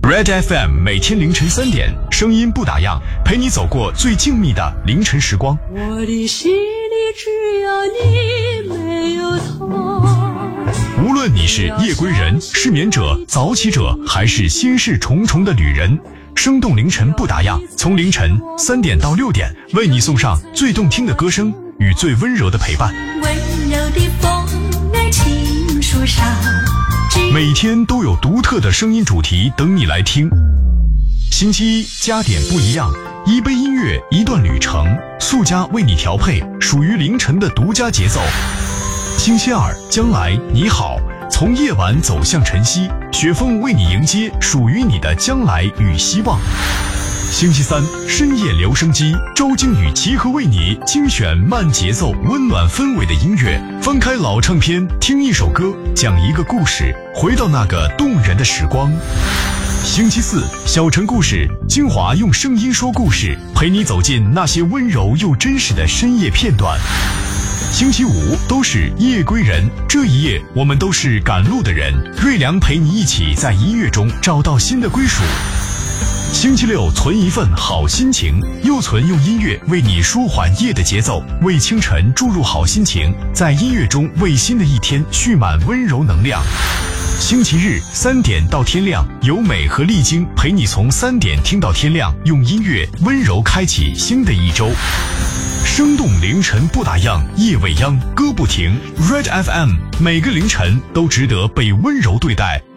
Red FM 每天凌晨3点，声音不打烊，陪你走过最静谧的凌晨时光。 我的心里只有你，没有他。 无论你是夜归人、失眠者、早起者，还是心事重重的旅人，生动凌晨不打烊，从凌晨3点到6点，为你送上最动听的歌声与最温柔的陪伴。 温柔的风儿轻树上， 每天都有独特的声音主题等你来听。星期一加点不一样，一杯音乐，一段旅程，素家为你调配属于凌晨的独家节奏。星期二将来你好，从夜晚走向晨曦，雪峰为你迎接属于你的将来与希望。星期三深夜留声机，周静宇齐和为你精选慢节奏温暖氛围的音乐，翻开老唱片，听一首歌，讲一个故事，回到那个动人的时光。星期四小城故事，精华用声音说故事，陪你走进那些温柔又真实的深夜片段。星期五都是夜归人，这一夜我们都是赶路的人，瑞良陪你一起在音乐中找到新的归属。星期六存一份好心情，又存用音乐为你舒缓夜的节奏，为清晨注入好心情，在音乐中为新的一天蓄满温柔能量。星期日3点到天亮，由美和丽晶陪你从3点听到天亮，用音乐温柔开启新的一周。生动凌晨不打烊，夜未央歌不停。Red FM 每个凌晨都值得被温柔对待。